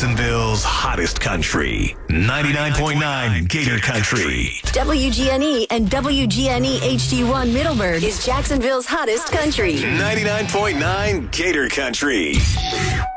Jacksonville's hottest country. 99.9 Gator Country. WGNE and WGNE HD1 Middleburg is Jacksonville's hottest country. 99.9 Gator Country.